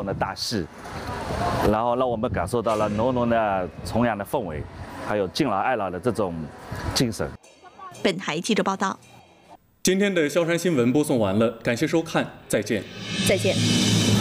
的大势，然后让我们感受到了浓浓的重阳的氛围，还有敬老爱老的这种精神。 本台记者报道。 今天的萧山新闻播送完了，感谢收看，再见。 再见。